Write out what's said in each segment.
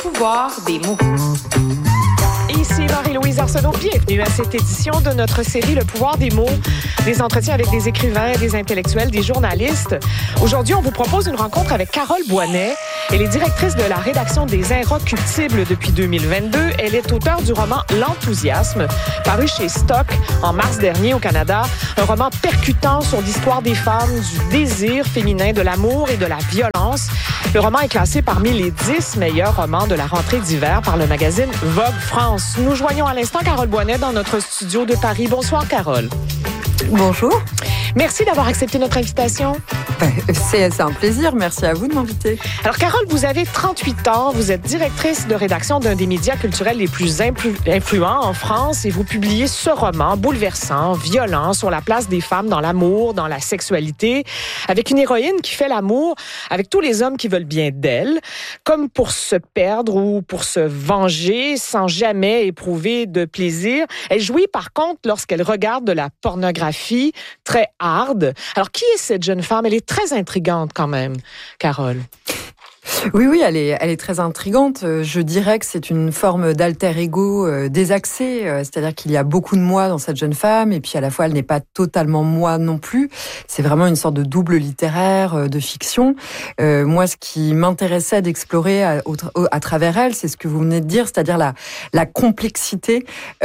pouvoir des mots. Ici Marie-Louise Arsenault, bienvenue à cette édition de notre série Le pouvoir des mots, des entretiens avec des écrivains, des intellectuels, des journalistes. Aujourd'hui, on vous propose une rencontre avec Carole Boisnet. Elle est directrice de la rédaction des Inrecuptibles depuis 2022. Elle est auteure du roman L'Enthousiasme, paru chez Stock en mars dernier au Canada. Un roman percutant sur l'histoire des femmes, du désir féminin, de l'amour et de la violence. Le roman est classé parmi les 10 meilleurs romans de la rentrée d'hiver par le magazine Vogue France. Nous joignons à l'instant Carole Boisnet dans notre studio de Paris. Bonsoir, Carole. Bonjour. Merci d'avoir accepté notre invitation. C'est un plaisir. Merci à vous de m'inviter. Alors, Carole, vous avez 38 ans. Vous êtes directrice de rédaction d'un des médias culturels les plus influents en France et vous publiez ce roman bouleversant, violent, sur la place des femmes dans l'amour, dans la sexualité, avec une héroïne qui fait l'amour avec tous les hommes qui veulent bien d'elle, comme pour se perdre ou pour se venger sans jamais éprouver de plaisir. Elle jouit, par contre, lorsqu'elle regarde de la pornographie très hard. Alors, qui est cette jeune femme? Elle est très intrigante quand même, Carole. Oui, elle est très intrigante. Je dirais que c'est une forme d'alter ego désaxé, c'est-à-dire qu'il y a beaucoup de moi dans cette jeune femme, et puis à la fois elle n'est pas totalement moi non plus. C'est vraiment une sorte de double littéraire, de fiction. Moi, ce qui m'intéressait d'explorer à travers elle, c'est ce que vous venez de dire, c'est-à-dire la complexité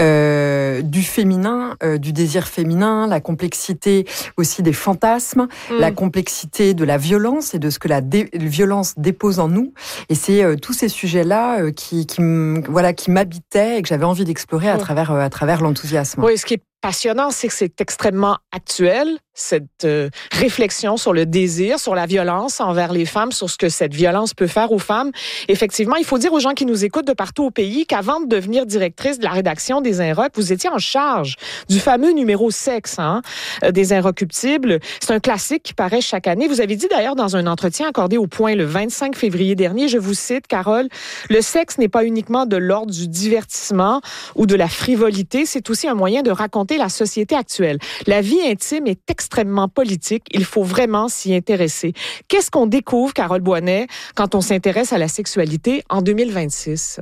du féminin, du désir féminin, la complexité aussi des fantasmes, la complexité de la violence et de ce que la violence dépose en nous, et c'est tous ces sujets-là qui m'habitaient et que j'avais envie d'explorer à travers l'enthousiasme. Oui, ce qui est passionnant, c'est que c'est extrêmement actuel, cette réflexion sur le désir, sur la violence envers les femmes, sur ce que cette violence peut faire aux femmes. Effectivement, il faut dire aux gens qui nous écoutent de partout au pays qu'avant de devenir directrice de la rédaction des Inroc, vous étiez en charge du fameux numéro sexe des Inrecuptibles. C'est un classique qui paraît chaque année. Vous avez dit d'ailleurs dans un entretien accordé au Point le 25 février dernier, je vous cite, Carole, « Le sexe n'est pas uniquement de l'ordre du divertissement ou de la frivolité, c'est aussi un moyen de raconter la société actuelle. La vie intime est extrêmement politique. Il faut vraiment s'y intéresser. » Qu'est-ce qu'on découvre, Carole Boisnet, quand on s'intéresse à la sexualité en 2026?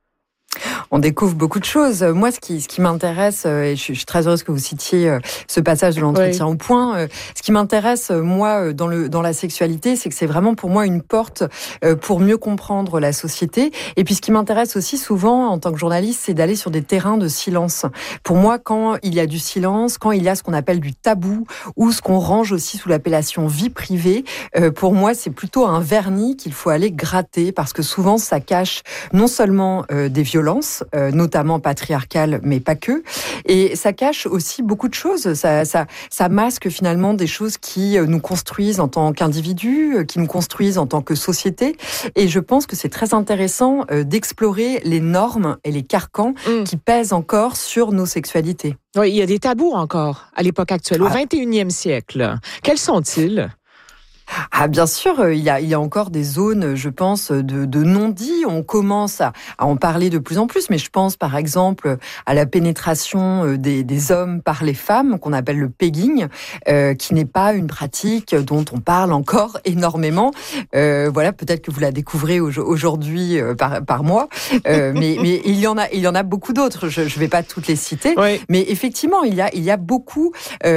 On découvre beaucoup de choses. Moi, ce qui m'intéresse, et je suis très heureuse que vous citiez ce passage de l'entretien au Point, ce qui m'intéresse, moi, dans la sexualité, c'est que c'est vraiment pour moi une porte pour mieux comprendre la société. Et puis, ce qui m'intéresse aussi souvent, en tant que journaliste, c'est d'aller sur des terrains de silence. Pour moi, quand il y a du silence, quand il y a ce qu'on appelle du tabou, ou ce qu'on range aussi sous l'appellation vie privée, pour moi, c'est plutôt un vernis qu'il faut aller gratter, parce que souvent, ça cache non seulement des violences, notamment patriarcales, mais pas que. Et ça cache aussi beaucoup de choses. Ça masque finalement des choses qui nous construisent en tant qu'individus, qui nous construisent en tant que société. Et je pense que c'est très intéressant d'explorer les normes et les carcans qui pèsent encore sur nos sexualités. Oui, il y a des tabous encore à l'époque actuelle, au 21e siècle. Quels sont-ils? Ah, bien sûr, il y a encore des zones, je pense, de non-dits. On commence à en parler de plus en plus, mais je pense par exemple à la pénétration des hommes par les femmes, qu'on appelle le pegging, qui n'est pas une pratique dont on parle encore énormément. Voilà, peut-être que vous la découvrez aujourd'hui par moi, mais il y en a beaucoup d'autres. Je vais pas toutes les citer, oui. Mais effectivement, il y a beaucoup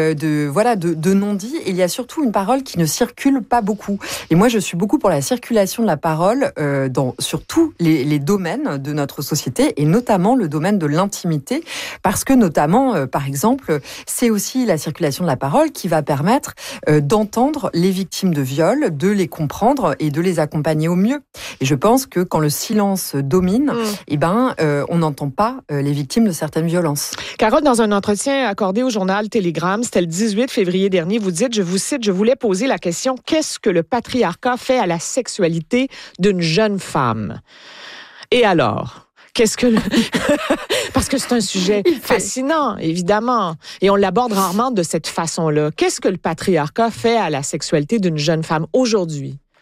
de non-dits. Et il y a surtout une parole qui ne circule pas beaucoup. Et moi, je suis beaucoup pour la circulation de la parole sur tous les domaines de notre société, et notamment le domaine de l'intimité, parce que notamment, par exemple, c'est aussi la circulation de la parole qui va permettre d'entendre les victimes de viol, de les comprendre et de les accompagner au mieux. Et je pense que quand le silence domine, on n'entend pas les victimes de certaines violences. Carole, dans un entretien accordé au journal Télégramme, c'était le 18 février dernier, vous dites, je vous cite, « Je voulais poser la question, qu'est-ce que le patriarcat fait à la sexualité d'une jeune femme? » Et alors? Parce que c'est un sujet fascinant, évidemment, et on l'aborde rarement de cette façon-là. Qu'est-ce que le patriarcat fait à la sexualité d'une jeune femme aujourd'hui?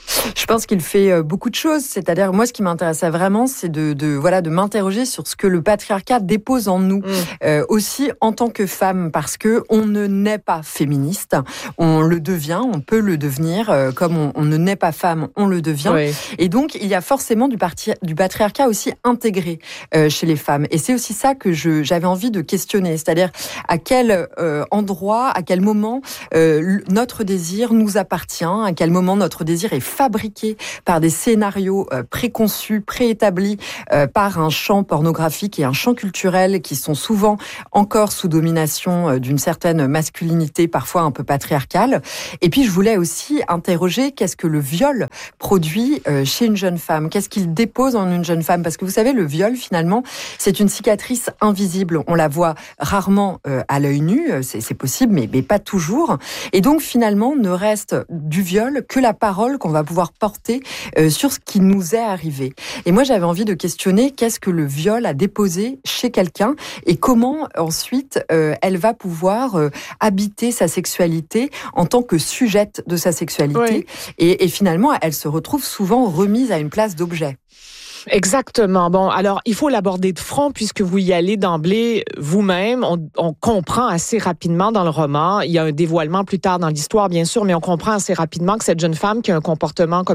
Je pense qu'il fait beaucoup de choses. C'est-à-dire, moi, ce qui m'intéressait vraiment, c'est de m'interroger sur ce que le patriarcat dépose en nous, aussi en tant que femme, parce que on ne naît pas féministe, on le devient, on peut le devenir, comme on ne naît pas femme, on le devient. Oui. Et donc, il y a forcément du patriarcat aussi intégré chez les femmes. Et c'est aussi ça que j'avais envie de questionner. C'est-à-dire, à quel endroit, à quel moment notre désir nous appartient, à quel moment notre désir est fabriqué par des scénarios préconçus, préétablis par un champ pornographique et un champ culturel qui sont souvent encore sous domination d'une certaine masculinité, parfois un peu patriarcale. Et puis, je voulais aussi interroger qu'est-ce que le viol produit chez une jeune femme, qu'est-ce qu'il dépose en une jeune femme, parce que vous savez, le viol, finalement, c'est une cicatrice invisible. On la voit rarement à l'œil nu, c'est possible, mais pas toujours. Et donc, finalement, ne reste du viol que la parole qu'on va pouvoir porter sur ce qui nous est arrivé. Et moi, j'avais envie de questionner qu'est-ce que le viol a déposé chez quelqu'un et comment ensuite elle va pouvoir habiter sa sexualité en tant que sujette de sa sexualité. Oui. Et finalement, elle se retrouve souvent remise à une place d'objet. Exactement. Bon, alors, il faut l'aborder de front puisque vous y allez d'emblée vous-même. On comprend assez rapidement dans le roman, il y a un dévoilement plus tard dans l'histoire, bien sûr, mais on comprend assez rapidement que cette jeune femme qui a un comportement,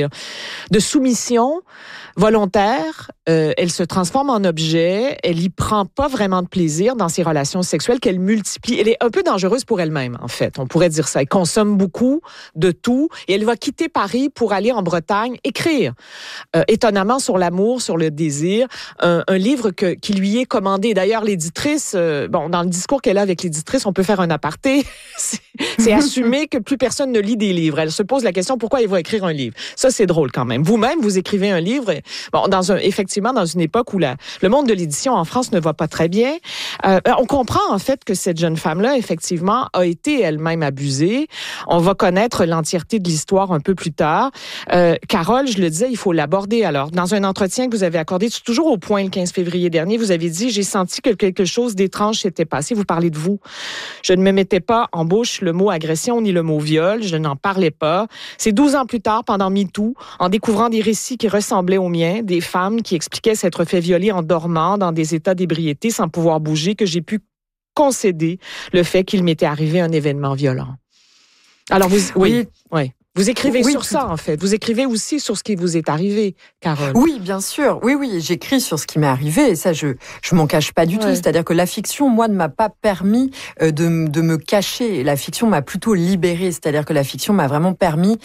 de soumission volontaire, elle se transforme en objet, elle y prend pas vraiment de plaisir dans ses relations sexuelles qu'elle multiplie. Elle est un peu dangereuse pour elle-même, en fait. On pourrait dire ça. Elle consomme beaucoup de tout et elle va quitter Paris pour aller en Bretagne écrire. Étonnamment, sur l'amour, sur le désir, un livre qui lui est commandé. D'ailleurs, l'éditrice, dans le discours qu'elle a avec l'éditrice, on peut faire un aparté. C'est assumer que plus personne ne lit des livres. Elle se pose la question, pourquoi il va écrire un livre? Ça, c'est drôle quand même. Vous-même, vous écrivez un livre, effectivement, dans une époque où le monde de l'édition en France ne va pas très bien. On comprend, en fait, que cette jeune femme-là, effectivement, a été elle-même abusée. On va connaître l'entièreté de l'histoire un peu plus tard. Carole, je le disais, il faut l'aborder. Alors, dans un entretien que vous avez accordé, toujours au Point le 15 février dernier, vous avez dit « J'ai senti que quelque chose d'étrange s'était passé. » Vous parlez de vous. Je ne me mettais pas en bouche le mot agression ni le mot viol. Je n'en parlais pas. C'est 12 ans plus tard, pendant MeToo, en découvrant des récits qui ressemblaient aux miens, des femmes qui expliquaient s'être fait violer en dormant dans des états d'ébriété sans pouvoir bouger, que j'ai pu concéder le fait qu'il m'était arrivé un événement violent. Alors, oui. Vous écrivez sur ça, en fait. Vous écrivez aussi sur ce qui vous est arrivé, Carole. Oui, bien sûr. Oui, j'écris sur ce qui m'est arrivé. Et ça, je m'en cache pas du tout. C'est-à-dire que la fiction, moi, ne m'a pas permis de me cacher. La fiction m'a plutôt libérée. C'est-à-dire que la fiction m'a vraiment permis,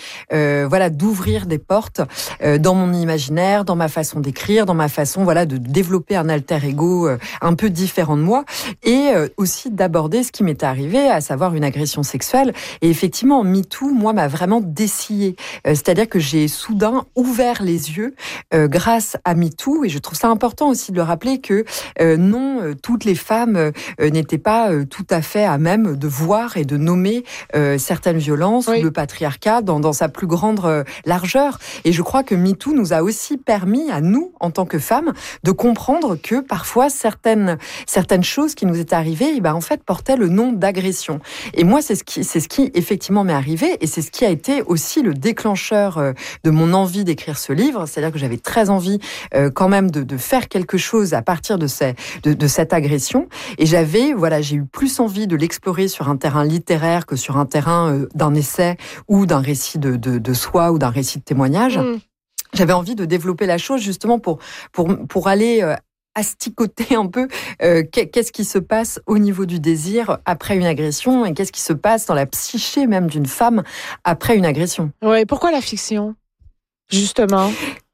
d'ouvrir des portes dans mon imaginaire, dans ma façon d'écrire, dans ma façon, de développer un alter ego un peu différent de moi, et aussi d'aborder ce qui m'était arrivé, à savoir une agression sexuelle. Et effectivement, MeToo, moi, m'a vraiment dessillée. C'est-à-dire que j'ai soudain ouvert les yeux grâce à MeToo, et je trouve ça important aussi de le rappeler que non, toutes les femmes n'étaient pas tout à fait à même de voir et de nommer certaines violences, le patriarcat dans sa plus grande largeur. Et je crois que MeToo nous a aussi permis, à nous, en tant que femmes, de comprendre que parfois certaines choses qui nous étaient arrivées, en fait, portaient le nom d'agression. Et moi, c'est ce qui effectivement m'est arrivé, et c'est ce qui a été aussi le déclencheur de mon envie d'écrire ce livre. C'est-à-dire que j'avais très envie quand même de faire quelque chose à partir de cette agression. Et j'ai eu plus envie de l'explorer sur un terrain littéraire que sur un terrain d'un essai ou d'un récit de soi ou d'un récit de témoignage. J'avais envie de développer la chose justement pour aller asticoter un peu qu'est-ce qui se passe au niveau du désir après une agression, et qu'est-ce qui se passe dans la psyché même d'une femme après une agression. Oui, pourquoi la fiction, justement?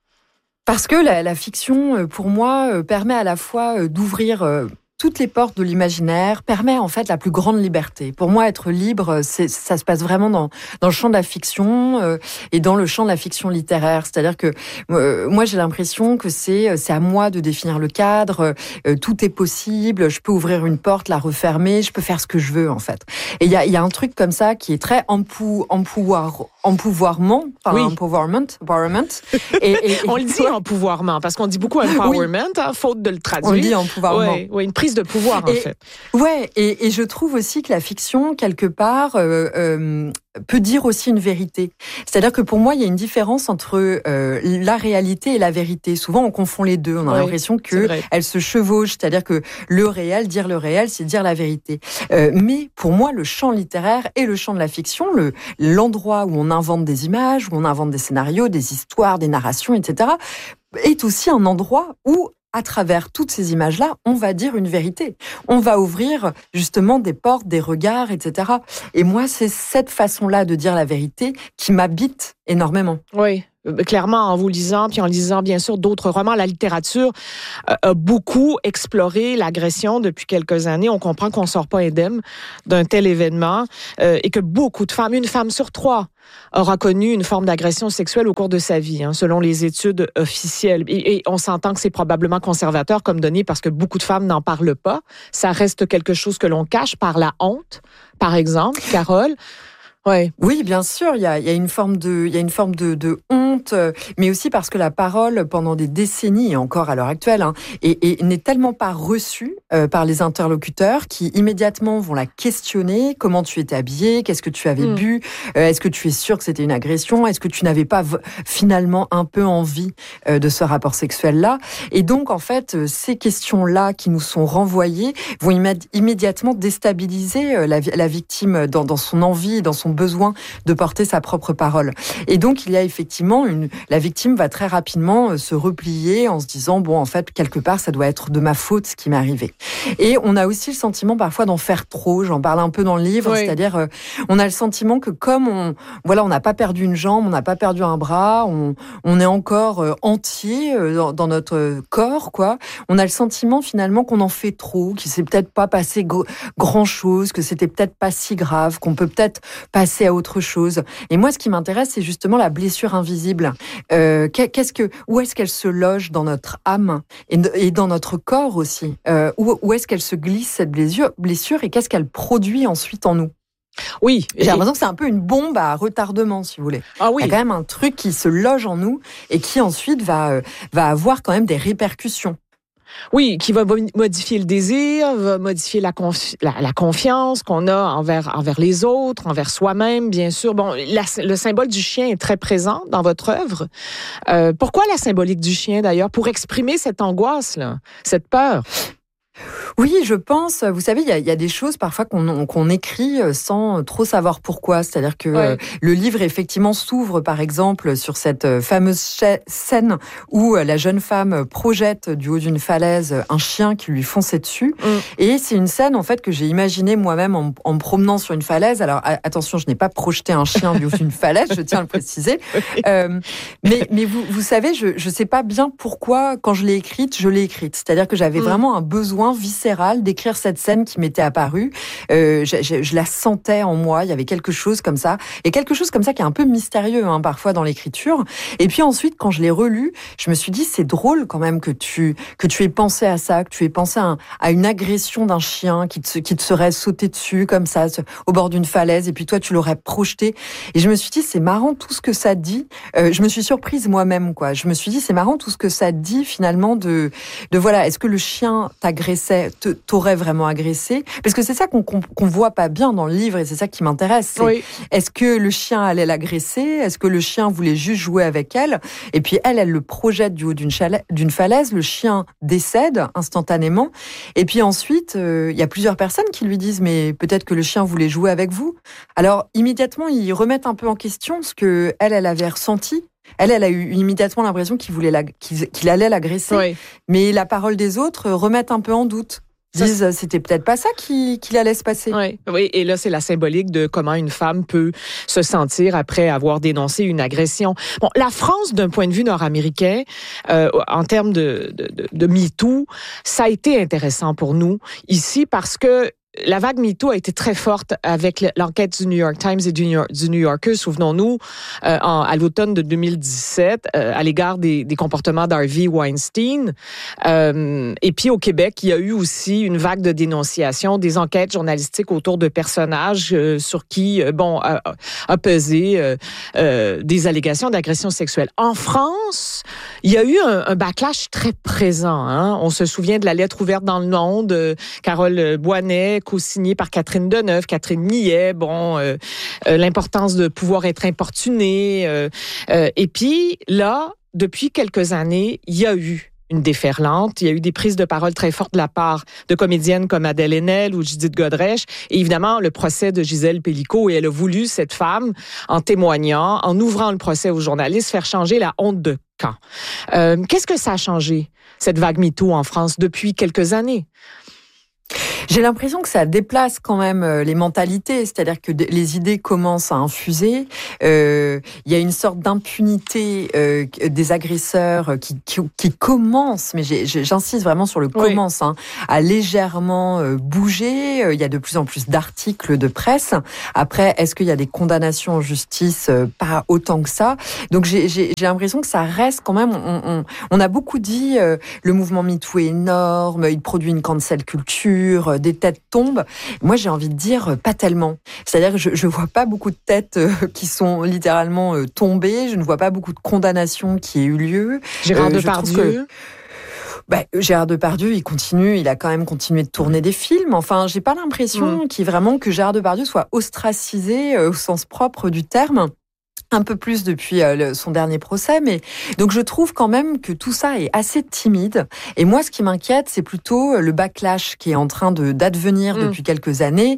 Parce que la fiction, pour moi, permet à la fois d'ouvrir toutes les portes de l'imaginaire, permet en fait la plus grande liberté. Pour moi, être libre, ça se passe vraiment dans le champ de la fiction et dans le champ de la fiction littéraire. C'est-à-dire que moi, j'ai l'impression que c'est à moi de définir le cadre. Tout est possible. Je peux ouvrir une porte, la refermer. Je peux faire ce que je veux en fait. Et il y a un truc comme ça qui est très empouvoirment. Empowerment. Et on le dit empouvoirment parce qu'on dit beaucoup empowerment, faute de le traduire. On dit empouvoirment. Oui, une prise prise de pouvoir, en fait. Ouais, et je trouve aussi que la fiction, quelque part, peut dire aussi une vérité. C'est-à-dire que pour moi, il y a une différence entre la réalité et la vérité. Souvent, on confond les deux. On a l'impression qu'elles se chevauchent. C'est-à-dire que le réel, c'est dire la vérité. Mais pour moi, le champ littéraire et le champ de la fiction, l'endroit où on invente des images, où on invente des scénarios, des histoires, des narrations, etc., est aussi un endroit où, à travers toutes ces images-là, on va dire une vérité. On va ouvrir justement des portes, des regards, etc. Et moi, c'est cette façon-là de dire la vérité qui m'habite énormément. Oui. Clairement, en vous lisant, puis en lisant bien sûr d'autres romans, la littérature a beaucoup exploré l'agression depuis quelques années. On comprend qu'on ne sort pas indemne d'un tel événement et que beaucoup de femmes, une femme sur 3, aura connu une forme d'agression sexuelle au cours de sa vie, selon les études officielles. Et on s'entend que c'est probablement conservateur comme données parce que beaucoup de femmes n'en parlent pas. Ça reste quelque chose que l'on cache par la honte, par exemple, Carole. Ouais. Oui, bien sûr, il y a une forme de honte, mais aussi parce que la parole, pendant des décennies et encore à l'heure actuelle, n'est tellement pas reçue par les interlocuteurs qui immédiatement vont la questionner. Comment tu étais habillée? Qu'est-ce que tu avais bu? Est-ce que tu es sûre que c'était une agression? Est-ce que tu n'avais pas finalement un peu envie de ce rapport sexuel-là? Et donc, en fait, ces questions-là qui nous sont renvoyées vont immédiatement déstabiliser la victime dans son envie, dans son besoin de porter sa propre parole. Et donc, il y a effectivement la victime va très rapidement se replier en se disant, bon, en fait, quelque part, ça doit être de ma faute ce qui m'est arrivé. Et on a aussi le sentiment parfois d'en faire trop. J'en parle un peu dans le livre, c'est-à-dire, on a le sentiment que comme on n'a pas perdu une jambe, on n'a pas perdu un bras, on est encore entier dans notre corps, quoi. On a le sentiment finalement qu'on en fait trop, qu'il s'est peut-être pas passé grand-chose, que c'était peut-être pas si grave, qu'on peut peut-être passer à autre chose. Et moi, ce qui m'intéresse, c'est justement la blessure invisible. Où est-ce qu'elle se loge dans notre âme et dans notre corps aussi? Où est-ce qu'elle se glisse, cette blessure, et qu'est-ce qu'elle produit ensuite en nous? Oui. J'ai l'impression que c'est un peu une bombe à retardement, si vous voulez. Ah oui. Il y a quand même un truc qui se loge en nous et qui ensuite va avoir quand même des répercussions. Oui, qui va modifier le désir, va modifier la confiance qu'on a envers les autres, envers soi-même, bien sûr. Bon, le symbole du chien est très présent dans votre œuvre. Pourquoi la symbolique du chien, d'ailleurs? Pour exprimer cette angoisse-là, cette peur. Oui, je pense. Vous savez, il y a des choses parfois qu'on écrit sans trop savoir pourquoi. C'est-à-dire que le livre, effectivement, s'ouvre, par exemple, sur cette fameuse scène où la jeune femme projette du haut d'une falaise un chien qui lui fonçait dessus. Et c'est une scène, en fait, que j'ai imaginée moi-même en me promenant sur une falaise. Alors, attention, je n'ai pas projeté un chien du haut d'une falaise, je tiens à le préciser. Mais vous savez, je sais pas bien pourquoi, quand je l'ai écrite. C'est-à-dire que j'avais vraiment un besoin viscéral d'écrire cette scène qui m'était apparue. Je la sentais en moi, il y avait quelque chose comme ça. Et quelque chose comme ça qui est un peu mystérieux, parfois dans l'écriture. Et puis ensuite, quand je l'ai relu, je me suis dit, c'est drôle quand même que tu aies pensé à ça, que tu aies pensé à une agression d'un chien qui te serait sauté dessus comme ça, au bord d'une falaise, et puis toi, tu l'aurais projeté. Et je me suis dit, c'est marrant tout ce que ça dit. Je me suis surprise moi-même, quoi. Je me suis dit, c'est marrant tout ce que ça dit finalement de voilà, est-ce que le chien t'agressait, t'aurait vraiment agressé? Parce que c'est ça qu'on voit pas bien dans le livre, et c'est ça qui m'intéresse. Est-ce que le chien allait l'agresser? Est-ce que le chien voulait juste jouer avec elle? Et puis elle le projette du haut d'une falaise, le chien décède instantanément. Et puis ensuite, il y a plusieurs personnes qui lui disent, mais peut-être que le chien voulait jouer avec vous. Alors immédiatement, ils remettent un peu en question ce que elle avait ressenti. Elle a eu immédiatement l'impression qu'il allait l'agresser. Mais la parole des autres remettent un peu en doute. Disent, c'était peut-être pas ça qu'il allait se passer. Oui, et là, c'est la symbolique de comment une femme peut se sentir après avoir dénoncé une agression. Bon, la France, d'un point de vue nord-américain, en termes de MeToo, ça a été intéressant pour nous ici parce que la vague MeToo a été très forte avec l'enquête du New York Times et du New Yorker, souvenons-nous, à l'automne de 2017, à l'égard des comportements d'Harvey Weinstein. Et puis au Québec, il y a eu aussi une vague de dénonciation, des enquêtes journalistiques autour de personnages sur qui, a pesé des allégations d'agression sexuelle. En France, il y a eu un backlash très présent. Hein? On se souvient de la lettre ouverte dans le Monde, Carole Boinet, co-signée par Catherine Deneuve, Catherine Millet, l'importance de pouvoir être importuné. Et puis là, depuis quelques années, il y a eu une déferlante. Il y a eu des prises de parole très fortes de la part de comédiennes comme Adèle Haenel ou Judith Godrèche. Et évidemment, le procès de Gisèle Pelicot. Et elle a voulu, cette femme, en témoignant, en ouvrant le procès aux journalistes, faire changer la honte de camp. Qu'est-ce que ça a changé, cette vague MeToo en France, depuis quelques années? J'ai l'impression que ça déplace quand même les mentalités, c'est-à-dire que les idées commencent à infuser. Il y a une sorte d'impunité des agresseurs qui commence, mais j'insiste vraiment sur le commence, à légèrement bouger. Il y a de plus en plus d'articles de presse. Après, est-ce qu'il y a des condamnations en justice? Pas autant que ça. Donc j'ai l'impression que ça reste quand même. On a beaucoup dit le mouvement MeToo est énorme, il produit une cancel culture. Des têtes tombent. Moi, j'ai envie de dire pas tellement. C'est-à-dire que je vois pas beaucoup de têtes qui sont littéralement tombées. Je ne vois pas beaucoup de condamnations qui aient eu lieu. Gérard Depardieu. Gérard Depardieu, il a quand même continué de tourner des films. Enfin, j'ai pas l'impression que Gérard Depardieu soit ostracisé au sens propre du terme. Un peu plus depuis son dernier procès, mais donc je trouve quand même que tout ça est assez timide. Et moi, ce qui m'inquiète, c'est plutôt le backlash qui est en train d'advenir depuis quelques années,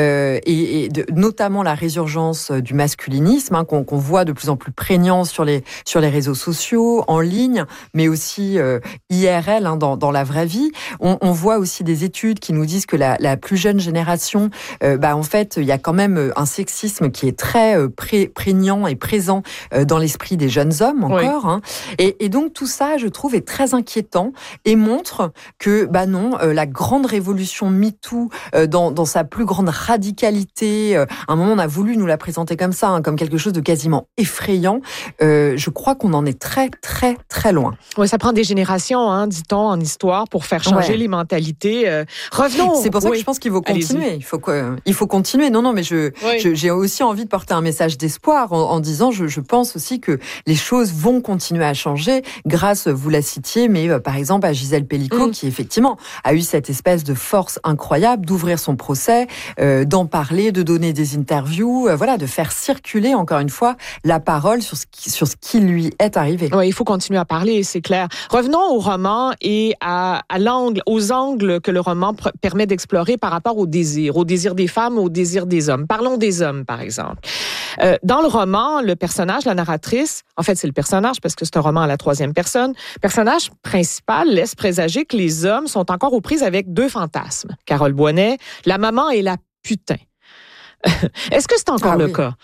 notamment la résurgence du masculinisme qu'on voit de plus en plus prégnant sur les réseaux sociaux, en ligne, mais aussi IRL dans la vraie vie. On voit aussi des études qui nous disent que la plus jeune génération, en fait, il y a quand même un sexisme qui est très prégnant et présent dans l'esprit des jeunes hommes encore. Et donc tout ça, je trouve, est très inquiétant et montre que la grande révolution MeToo dans sa plus grande radicalité, à un moment on a voulu nous la présenter comme ça, comme quelque chose de quasiment effrayant. Je crois qu'on en est très très très loin. Oui, ça prend des générations, dit-on, en histoire pour faire changer les mentalités. Revenons. C'est pour ça que je pense qu'il faut continuer. Allez-y. Il faut continuer. Non, mais j'ai aussi envie de porter un message d'espoir en disant, je pense aussi que les choses vont continuer à changer grâce, vous la citiez, mais par exemple à Gisèle Pelicot, qui effectivement a eu cette espèce de force incroyable d'ouvrir son procès, d'en parler, de donner des interviews, de faire circuler encore une fois la parole sur ce qui lui est arrivé. Oui, il faut continuer à parler, c'est clair. Revenons au roman et aux angles que le roman permet d'explorer par rapport au désir des femmes, au désir des hommes. Parlons des hommes, par exemple. Dans le roman, le personnage, la narratrice, en fait, c'est le personnage parce que c'est un roman à la troisième personne, le personnage principal laisse présager que les hommes sont encore aux prises avec deux fantasmes. Carole Boinet, la maman et la putain. Est-ce que c'est encore le cas?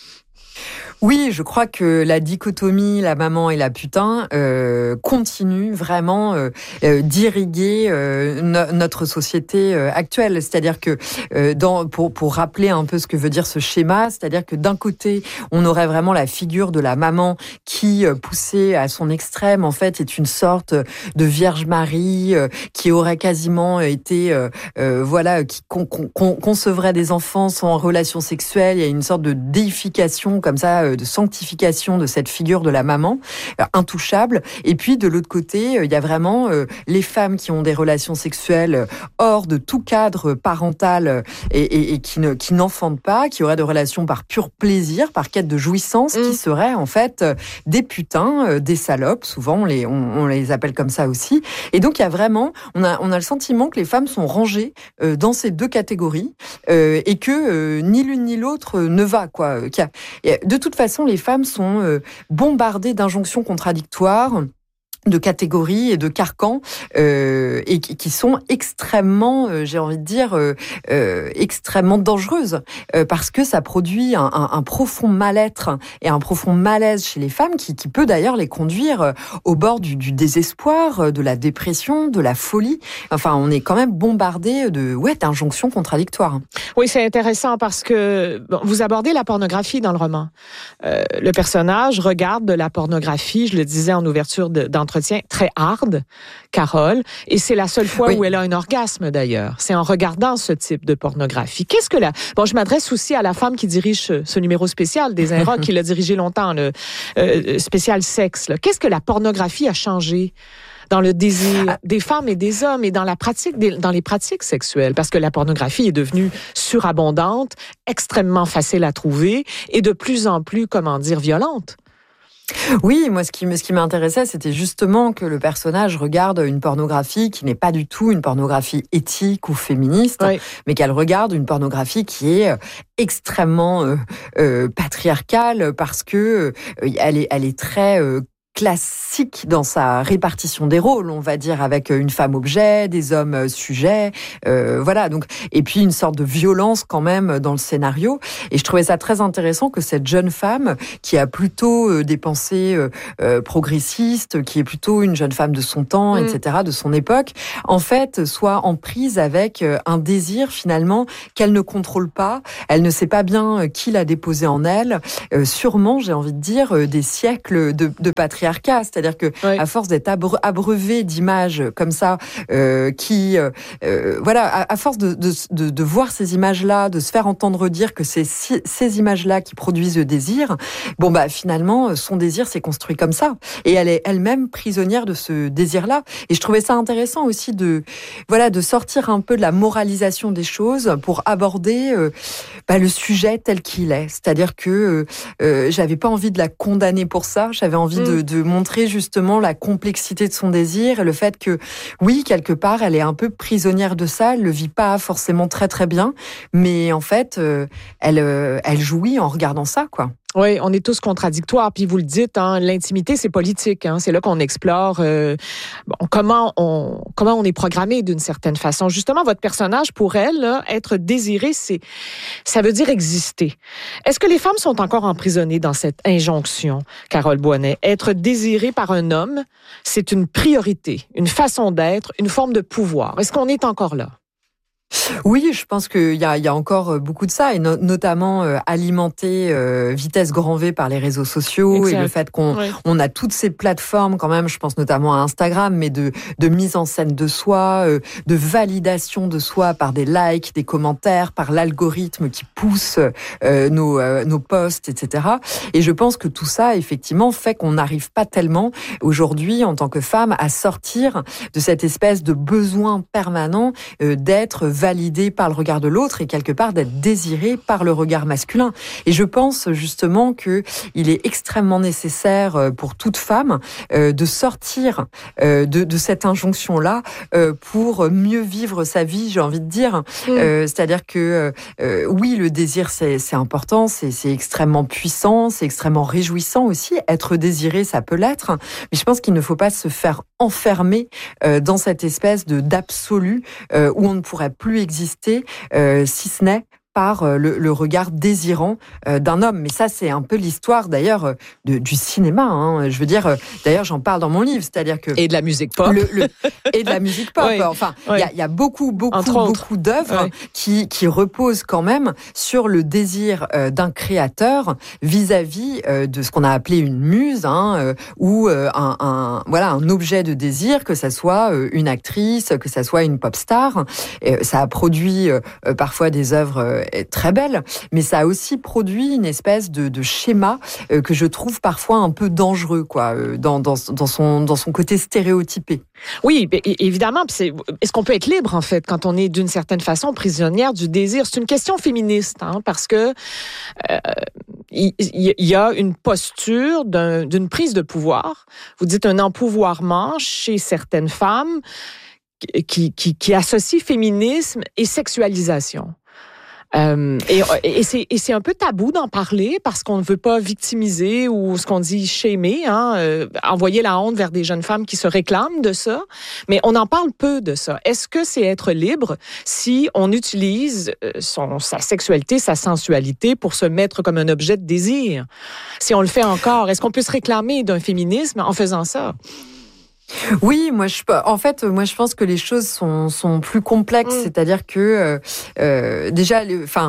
Oui, je crois que la dichotomie, la maman et la putain, continue vraiment d'irriguer notre société actuelle. C'est-à-dire que, pour rappeler un peu ce que veut dire ce schéma, c'est-à-dire que d'un côté, on aurait vraiment la figure de la maman qui, poussée à son extrême, en fait, est une sorte de Vierge Marie qui aurait quasiment été, qui concevrait des enfants sans relation sexuelle. Il y a une sorte de déification comme ça, de sanctification de cette figure de la maman, intouchable. Et puis, de l'autre côté, il y a vraiment les femmes qui ont des relations sexuelles hors de tout cadre parental et qui n'enfantent pas, qui auraient des relations par pur plaisir, par quête de jouissance, qui seraient en fait des putains, des salopes. Souvent, on les appelle comme ça aussi. Et donc, il y a vraiment, on a le sentiment que les femmes sont rangées dans ces deux catégories et que ni l'une ni l'autre ne va, quoi. De toute façon, les femmes sont bombardées d'injonctions contradictoires, de catégories et de carcans et qui sont extrêmement, j'ai envie de dire, extrêmement dangereuses parce que ça produit un profond mal-être et un profond malaise chez les femmes qui peut d'ailleurs les conduire au bord du désespoir, de la dépression, de la folie. Enfin, on est quand même bombardé d'injonctions contradictoires. Oui, c'est intéressant parce que vous abordez la pornographie dans le roman. Le personnage regarde de la pornographie, je le disais en ouverture d'entretien, très hard, Carole, et c'est la seule fois où elle a un orgasme d'ailleurs. C'est en regardant ce type de pornographie. Qu'est-ce que je m'adresse aussi à la femme qui dirige ce numéro spécial des Inrocks, qui l'a dirigé longtemps, le spécial sexe. Là. Qu'est-ce que la pornographie a changé dans le désir des femmes et des hommes et dans la pratique, dans les pratiques sexuelles? Parce que la pornographie est devenue surabondante, extrêmement facile à trouver et de plus en plus, violente. Oui, moi, ce qui m'intéressait, c'était justement que le personnage regarde une pornographie qui n'est pas du tout une pornographie éthique ou féministe, mais qu'elle regarde une pornographie qui est extrêmement patriarcale parce que elle est très classique dans sa répartition des rôles, on va dire, avec une femme objet, des hommes sujets, voilà. Donc, et puis une sorte de violence quand même dans le scénario. Et je trouvais ça très intéressant que cette jeune femme, qui a plutôt des pensées progressistes, qui est plutôt une jeune femme de son temps, etc., de son époque, en fait, soit en prise avec un désir finalement qu'elle ne contrôle pas. Elle ne sait pas bien qui l'a déposé en elle. Sûrement, j'ai envie de dire, des siècles de patriarcat. C'est-à-dire que à force d'être abreuvé d'images comme ça, à force de voir ces images-là, de se faire entendre dire que c'est ces images-là qui produisent le désir, finalement, son désir s'est construit comme ça. Et elle est elle-même prisonnière de ce désir-là. Et je trouvais ça intéressant aussi de sortir un peu de la moralisation des choses pour aborder le sujet tel qu'il est. C'est-à-dire que j'avais pas envie de la condamner pour ça. J'avais envie de montrer justement la complexité de son désir et le fait que, oui, quelque part, elle est un peu prisonnière de ça. Elle le vit pas forcément très très bien, mais en fait, elle jouit en regardant ça, quoi. Oui, on est tous contradictoires. Puis vous le dites, l'intimité, c'est politique. C'est là qu'on explore comment on est programmé d'une certaine façon. Justement, votre personnage, pour elle, là, être désiré, ça veut dire exister. Est-ce que les femmes sont encore emprisonnées dans cette injonction, Carole Boinet? Être désirée par un homme, c'est une priorité, une façon d'être, une forme de pouvoir. Est-ce qu'on est encore là? Oui, je pense qu'il y a encore beaucoup de ça, et notamment alimenté vitesse grand V par les réseaux sociaux. Exact. Et le fait qu'on a toutes ces plateformes quand même, je pense notamment à Instagram, mais de mise en scène de soi, de validation de soi par des likes, des commentaires, par l'algorithme qui pousse nos posts, etc. Et je pense que tout ça, effectivement, fait qu'on n'arrive pas tellement aujourd'hui, en tant que femme, à sortir de cette espèce de besoin permanent d'être validé par le regard de l'autre et quelque part d'être désiré par le regard masculin. Et je pense justement que il est extrêmement nécessaire pour toute femme de sortir de cette injonction-là pour mieux vivre sa vie, j'ai envie de dire. C'est-à-dire que oui, le désir c'est important, c'est extrêmement puissant, c'est extrêmement réjouissant aussi. Être désiré, ça peut l'être, mais je pense qu'il ne faut pas se faire enfermer dans cette espèce d'absolu où on ne pourrait plus exister si ce n'est par le regard désirant d'un homme. Mais ça, c'est un peu l'histoire, d'ailleurs, du cinéma. Je veux dire, d'ailleurs, j'en parle dans mon livre, c'est-à-dire que... Et de la musique pop. Et de la musique pop. Oui, enfin, il y a beaucoup d'œuvres qui reposent quand même sur le désir d'un créateur vis-à-vis de ce qu'on a appelé une muse, ou un objet de désir, que ça soit une actrice, que ça soit une pop star. Ça a produit parfois des œuvres très belle, mais ça a aussi produit une espèce de schéma que je trouve parfois un peu dangereux, quoi, dans son côté stéréotypé. Oui, évidemment. Est-ce qu'on peut être libre, en fait, quand on est d'une certaine façon prisonnière du désir? C'est une question féministe, parce que il y a une posture d'une prise de pouvoir. Vous dites un empouvoirment chez certaines femmes qui associe féminisme et sexualisation. Et c'est un peu tabou d'en parler parce qu'on ne veut pas victimiser ou ce qu'on dit shamer, envoyer la honte vers des jeunes femmes qui se réclament de ça. Mais on en parle peu de ça. Est-ce que c'est être libre si on utilise sa sexualité, sa sensualité pour se mettre comme un objet de désir? Si on le fait encore, est-ce qu'on peut se réclamer d'un féminisme en faisant ça? Oui, moi je pense que les choses sont plus complexes, c'est-à-dire que déjà,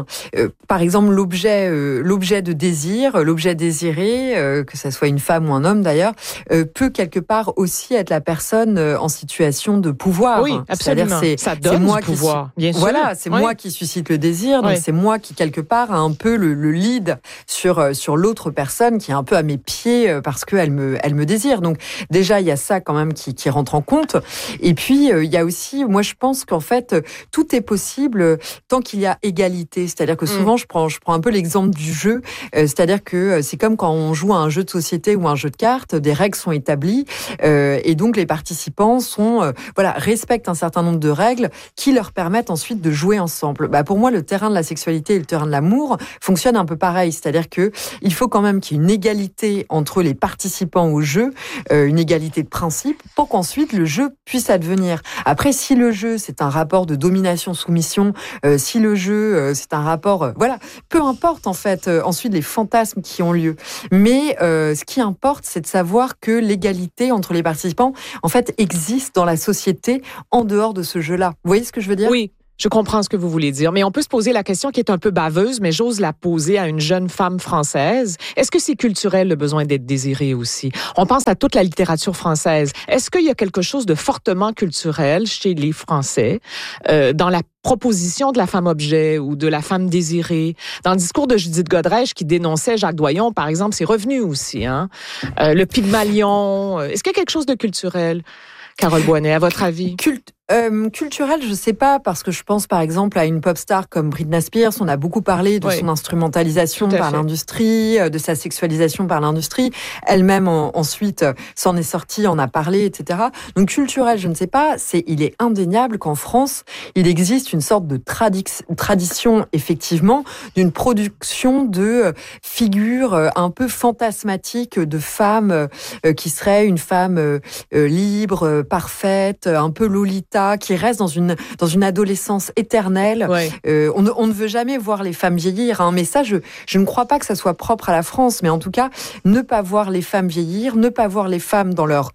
par exemple l'objet de désir, l'objet désiré, que ça soit une femme ou un homme d'ailleurs, peut quelque part aussi être la personne en situation de pouvoir. Oui, absolument. C'est-à-dire ça donne moi du pouvoir, bien sûr. Voilà, c'est moi qui suscite le désir, donc c'est moi qui quelque part a un peu le lead sur l'autre personne qui est un peu à mes pieds parce que elle me désire. Donc déjà il y a ça quand même qui rentre en compte. Et puis, il y a aussi, moi, je pense qu'en fait, tout est possible tant qu'il y a égalité. C'est-à-dire que souvent, je prends un peu l'exemple du jeu. C'est-à-dire que c'est comme quand on joue à un jeu de société ou un jeu de cartes, des règles sont établies et donc les participants respectent un certain nombre de règles qui leur permettent ensuite de jouer ensemble. Pour moi, le terrain de la sexualité et le terrain de l'amour fonctionnent un peu pareil. C'est-à-dire que il faut quand même qu'il y ait une égalité entre les participants au jeu, une égalité de principe, pour qu'ensuite le jeu puisse advenir. Après, si le jeu c'est un rapport de domination-soumission, si le jeu c'est un rapport, peu importe en fait ensuite les fantasmes qui ont lieu. Mais ce qui importe, c'est de savoir que l'égalité entre les participants en fait existe dans la société en dehors de ce jeu-là. Vous voyez ce que je veux dire ? Oui. Je comprends ce que vous voulez dire, mais on peut se poser la question qui est un peu baveuse, mais j'ose la poser à une jeune femme française. Est-ce que c'est culturel le besoin d'être désiré aussi? On pense à toute la littérature française. Est-ce qu'il y a quelque chose de fortement culturel chez les Français dans la proposition de la femme objet ou de la femme désirée? Dans le discours de Judith Godrèche qui dénonçait Jacques Doyon, par exemple, c'est revenu aussi. Le Pygmalion. Est-ce qu'il y a quelque chose de culturel? Carole Boinet, à votre avis? Culturel, je sais pas, parce que je pense par exemple à une pop star comme Britney Spears. On a beaucoup parlé de son instrumentalisation par l'industrie, de sa sexualisation par l'industrie. Elle-même ensuite s'en est sortie, en a parlé, etc. Donc culturel, je ne sais pas. Il est indéniable qu'en France, il existe une sorte de tradition, effectivement, d'une production de figures un peu fantasmatiques de femmes qui seraient une femme libre, parfaite, un peu Lolita, qui reste dans une adolescence éternelle. On ne veut jamais voir les femmes vieillir, mais ça, je ne crois pas que ça soit propre à la France, mais en tout cas, ne pas voir les femmes vieillir, ne pas voir les femmes dans leur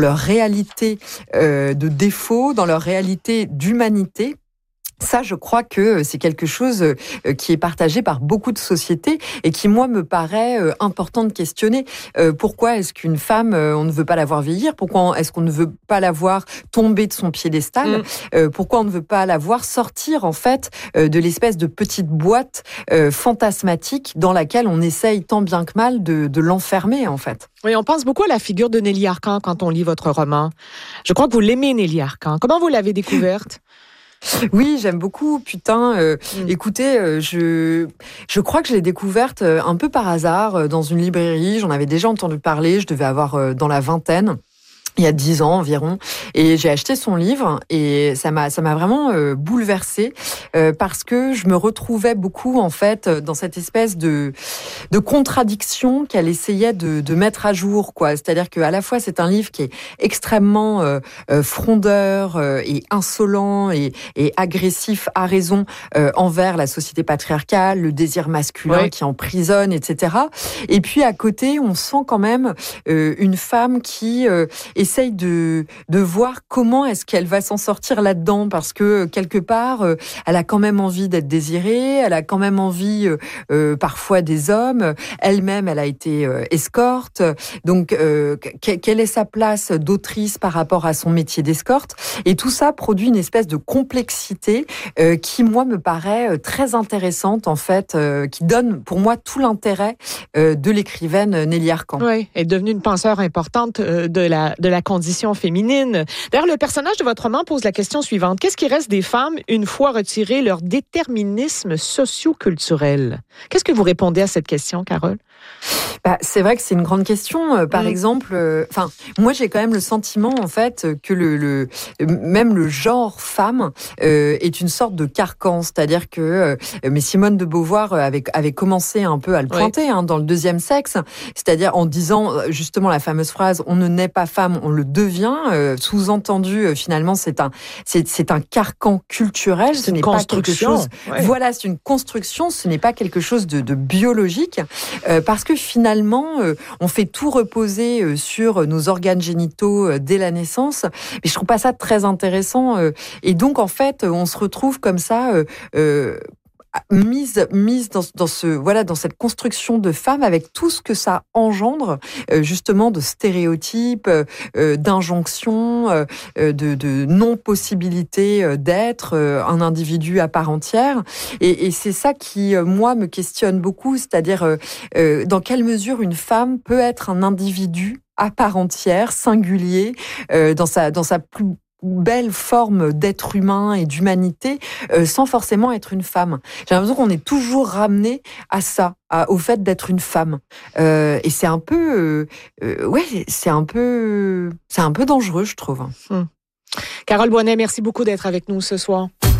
réalité de défaut, dans leur réalité d'humanité. Ça, je crois que c'est quelque chose qui est partagé par beaucoup de sociétés et qui, moi, me paraît important de questionner. Pourquoi est-ce qu'une femme, on ne veut pas la voir vieillir? Pourquoi est-ce qu'on ne veut pas la voir tomber de son piédestal? Pourquoi on ne veut pas la voir sortir, en fait, de l'espèce de petite boîte fantasmatique dans laquelle on essaye tant bien que mal de l'enfermer, en fait? Oui, on pense beaucoup à la figure de Nelly Arcan quand on lit votre roman. Je crois que vous l'aimez, Nelly Arcan. Comment vous l'avez découverte? Oui, j'aime beaucoup. Écoutez, je crois que je l'ai découverte un peu par hasard dans une librairie. J'en avais déjà entendu parler. Je devais avoir dans la vingtaine. Il y a 10 ans environ, et j'ai acheté son livre et ça m'a vraiment bouleversée parce que je me retrouvais beaucoup en fait dans cette espèce de contradiction qu'elle essayait de mettre à jour, quoi. C'est-à-dire que à la fois c'est un livre qui est extrêmement frondeur et insolent et agressif à raison envers la société patriarcale, le désir masculin qui emprisonne, etc. Et puis à côté, on sent quand même une femme qui essaye de voir comment est-ce qu'elle va s'en sortir là-dedans, parce que quelque part, elle a quand même envie d'être désirée, elle a quand même envie parfois des hommes, elle-même elle a été escorte, donc quelle est sa place d'autrice par rapport à son métier d'escorte, et tout ça produit une espèce de complexité qui moi me paraît très intéressante en fait, qui donne pour moi tout l'intérêt de l'écrivaine Nelly Arcan. Oui, elle est devenue une penseur importante de la condition féminine. D'ailleurs, le personnage de votre roman pose la question suivante. Qu'est-ce qui reste des femmes une fois retiré leur déterminisme socio-culturel? Qu'est-ce que vous répondez à cette question, Carole? C'est vrai que c'est une grande question. Par exemple, moi j'ai quand même le sentiment en fait que même le genre femme est une sorte de carcan, c'est-à-dire que mais Simone de Beauvoir avait commencé un peu à le pointer dans le deuxième sexe, c'est-à-dire en disant justement la fameuse phrase "on ne naît pas femme, on le devient", sous-entendu finalement c'est un carcan culturel, ce n'est pas quelque chose. Voilà, c'est une construction, ce n'est pas quelque chose de biologique, parce que finalement, on fait tout reposer sur nos organes génitaux dès la naissance. Mais je trouve pas ça très intéressant. Et donc, en fait, on se retrouve comme ça, mise dans cette construction de femme avec tout ce que ça engendre, justement de stéréotypes, d'injonctions, de non-possibilité d'être un individu à part entière. Et c'est ça qui, moi, me questionne beaucoup, c'est-à-dire dans quelle mesure une femme peut être un individu à part entière, singulier, dans sa plus belle forme d'être humain et d'humanité, sans forcément être une femme. J'ai l'impression qu'on est toujours ramené à ça, au fait d'être une femme. Et c'est un peu, c'est un peu dangereux, je trouve. Carole Boinet, merci beaucoup d'être avec nous ce soir.